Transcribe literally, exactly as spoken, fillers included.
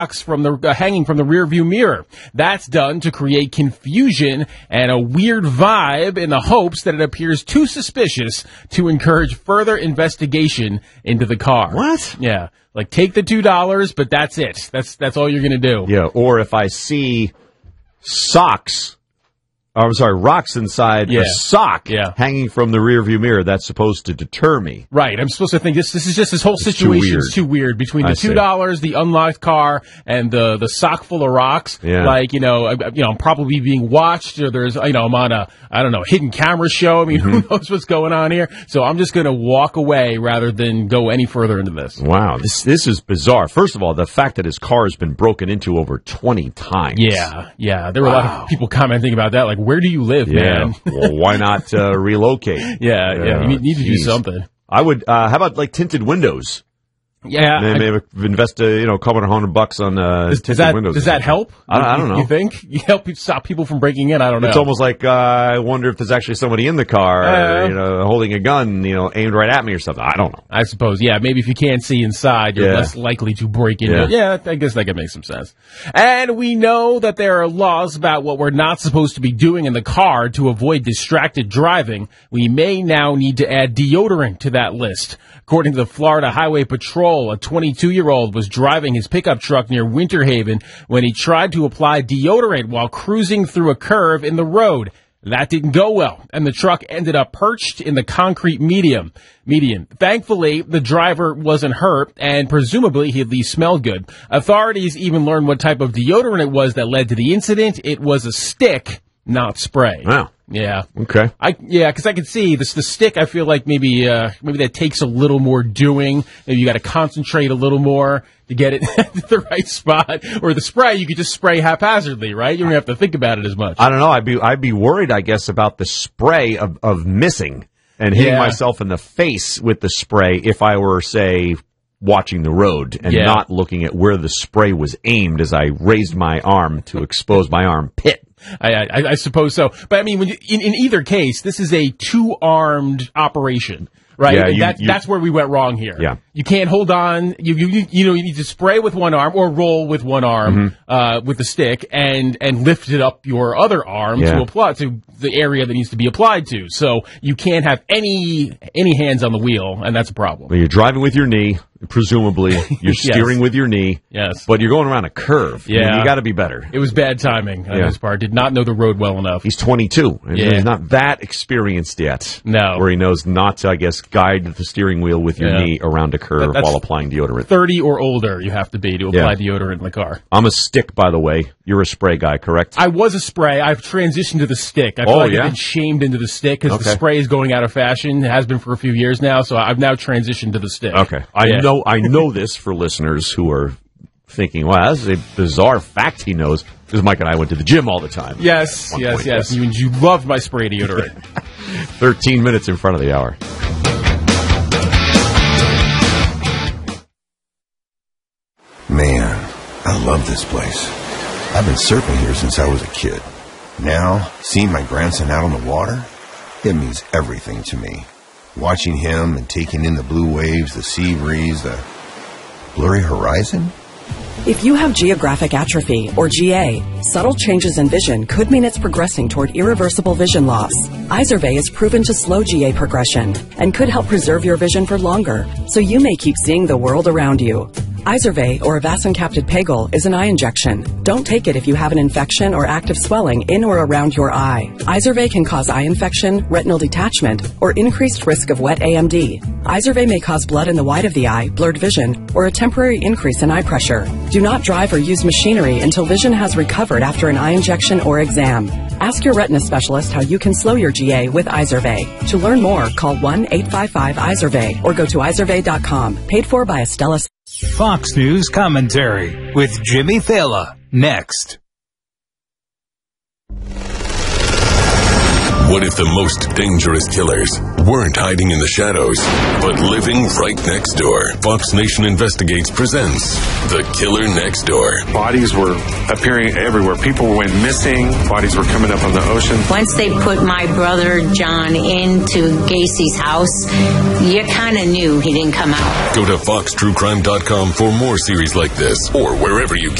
from the uh, hanging from the rear view mirror. That's done to create confusion and a weird vibe in the hopes that it appears too suspicious to encourage further investigation into the car. What? Yeah. Like, take the two dollars, but that's it. That's that's all you're going to do. Yeah, or if I see socks, oh, I'm sorry, rocks inside Yeah. a sock Yeah. hanging from the rearview mirror, that's supposed to deter me. Right. I'm supposed to think this this is just this whole It's too situation weird. is too weird between the I see. two dollars, the unlocked car, and the the sock full of rocks. Yeah. Like, you know, I, you know, I'm probably being watched, or there's, you know, I'm on a I don't know hidden camera show. I mean, Mm-hmm. who knows what's going on here? So I'm just going to walk away rather than go any further into this. Wow, this this is bizarre. First of all, the fact that his car has been broken into over twenty times. Yeah, yeah. There were a lot Wow. of people commenting about that. Like, where do you live, Yeah. man? Well, why not uh, relocate? yeah, yeah. You need to do geez. something. I would. Uh, how about like tinted windows? Yeah. I- Maybe invest a you know a couple of hundred bucks on uh, Does, tinted does that windows. does that help? I don't- I don't know. You think you help you stop people from breaking in? I don't know. It's almost like uh, I wonder if there's actually somebody in the car, Uh, you know, holding a gun, you know, aimed right at me or something. I don't know. I suppose, yeah. Maybe if you can't see inside, you're Yeah. less likely to break into Yeah. it. Yeah, I guess that could make some sense. And we know that there are laws about what we're not supposed to be doing in the car to avoid distracted driving. We may now need to add deodorant to that list. According to the Florida Highway Patrol, a twenty-two-year-old was driving his pickup truck near Winter Haven when he tried to apply deodorant while cruising through a curve in the road. That didn't go well, and the truck ended up perched in the concrete medium. Median. Thankfully, the driver wasn't hurt, and presumably he at least smelled good. Authorities even learned what type of deodorant it was that led to the incident. It was a stick, not spray. Wow. Yeah. Okay. I yeah, because I could see this. The stick, I feel like maybe uh, maybe that takes a little more doing. Maybe you got to concentrate a little more to get it at the right spot. Or the spray, you could just spray haphazardly, right? You don't have to think about it as much. I don't know. I'd be I'd be worried, I guess, about the spray of, of missing and hitting Yeah. myself in the face with the spray if I were, say, watching the road and Yeah. not looking at where the spray was aimed as I raised my arm to expose my armpit. I, I, I suppose so. But I mean, when you, in, in either case, this is a two-armed operation, right? Yeah, And you- that, you- that's where we went wrong here. Yeah. You can't hold on. You, you, you, you know, you need to spray with one arm or roll with one arm, Mm-hmm. uh, with the stick and, and lift it up your other arm Yeah. to apply to the area that needs to be applied to. So you can't have any, any hands on the wheel, and that's a problem. Well, you're driving with your knee, presumably. You're steering with your knee. Yes. But you're going around a curve. I mean, Yeah. you got to be better. It was bad timing on Yeah. his part. Did not know the road well enough. He's twenty-two. and Yeah. He's not that experienced yet. No. Where he knows not to, I guess, guide the steering wheel with your Yeah. knee around a curve That- that's- while applying deodorant. thirty or older you have to be to apply Yeah. deodorant in the car. I'm a stick, by the way. You're a spray guy, correct? I was a spray. I've transitioned to the stick. I feel Oh, like yeah? I've been shamed into the stick because the Okay. spray is going out of fashion. It has been for a few years now, so I've now transitioned to the stick. Okay. I Yeah. know I know this for listeners who are thinking, wow, this is a bizarre fact he knows, because Mike and I went to the gym all the time. Yes, One yes, point, yes. yes. You, you loved my spray deodorant. thirteen minutes in front of the hour. Man, I love this place. I've been surfing here since I was a kid. Now, seeing my grandson out on the water, it means everything to me. Watching him and taking in the blue waves, the sea breeze, the blurry horizon. If you have geographic atrophy, or G A, subtle changes in vision could mean it's progressing toward irreversible vision loss. Izervay is proven to slow G A progression and could help preserve your vision for longer, so you may keep seeing the world around you. Izervay, or avacincaptad pegol, is an eye injection. Don't take it if you have an infection or active swelling in or around your eye. Izervay can cause eye infection, retinal detachment, or increased risk of wet A M D. Izervay may cause blood in the white of the eye, blurred vision, or a temporary increase in eye pressure. Do not drive or use machinery until vision has recovered after an eye injection or exam. Ask your retina specialist how you can slow your G A with Izervay. To learn more, call one eight five five Izervay or go to izervay dot com. Paid for by Astellas. Fox News Commentary with Jimmy Fallon. Next. What if the most dangerous killers weren't hiding in the shadows, but living right next door? Fox Nation Investigates presents The Killer Next Door. Bodies were appearing everywhere. People went missing. Bodies were coming up on the ocean. Once they put my brother John into Gacy's house, you kind of knew he didn't come out. Go to fox true crime dot com for more series like this, or wherever you get